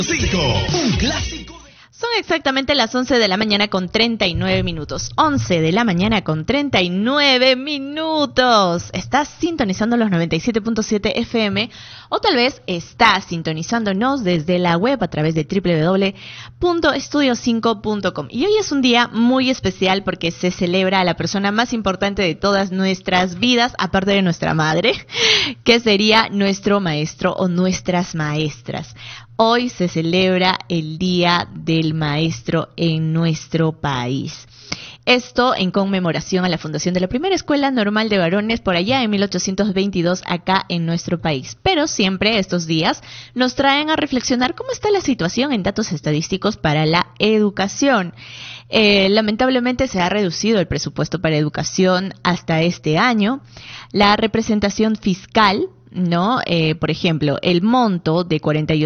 5, un clásico. Son exactamente las 11 de la mañana con 39 minutos. 11 de la mañana con 39 minutos. Estás sintonizando los 97.7 FM o tal vez estás sintonizándonos desde la web a través de www.estudio5.com. Y hoy es un día muy especial porque se celebra a la persona más importante de todas nuestras vidas, aparte de nuestra madre, que sería nuestro maestro o nuestras maestras. Hoy se celebra el Día del Maestro en nuestro país. Esto en conmemoración a la fundación de la primera escuela normal de varones por allá en 1822 acá en nuestro país. Pero siempre estos días nos traen a reflexionar cómo está la situación en datos estadísticos para la educación. Lamentablemente se ha reducido el presupuesto para educación hasta este año. La representación fiscal, ¿no? Por ejemplo, el monto de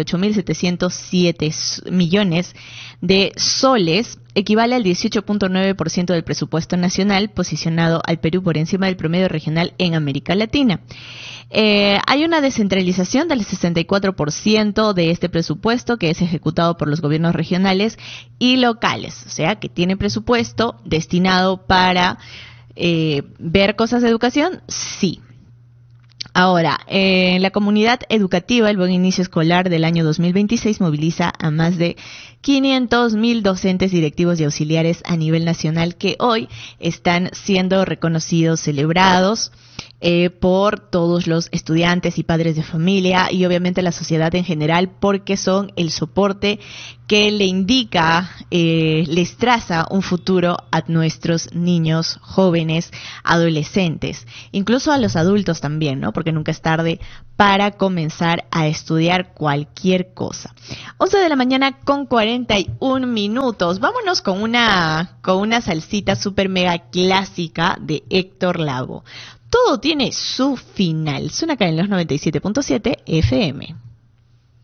48.707 millones de soles equivale al 18.9% del presupuesto nacional, posicionado al Perú por encima del promedio regional en América Latina. Hay una descentralización del 64% de este presupuesto que es ejecutado por los gobiernos regionales y locales, o sea, que tiene presupuesto destinado para ver cosas de educación, sí. Ahora, en la comunidad educativa, el Buen Inicio Escolar del año 2026 moviliza a más de 500.000 docentes, directivos y auxiliares a nivel nacional que hoy están siendo reconocidos, celebrados por todos los estudiantes y padres de familia y obviamente la sociedad en general, porque son el soporte que le indica, les traza un futuro a nuestros niños, jóvenes, adolescentes, incluso a los adultos también, ¿no? Porque nunca es tarde para comenzar a estudiar cualquier cosa. 11 de la mañana con 41 minutos. Vámonos con una salsita súper mega clásica de Héctor Lavoe. Todo tiene su final. Suena acá en los 97.7 FM.